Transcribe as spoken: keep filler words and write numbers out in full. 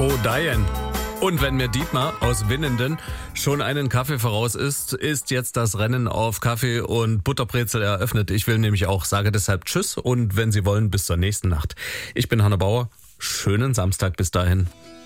Oh, Diane. Und wenn mir Dietmar aus Winnenden schon einen Kaffee voraus ist, ist jetzt das Rennen auf Kaffee und Butterbrezel eröffnet. Ich will nämlich auch, sage deshalb Tschüss und wenn Sie wollen, bis zur nächsten Nacht. Ich bin Hanne Bauer. Schönen Samstag bis dahin.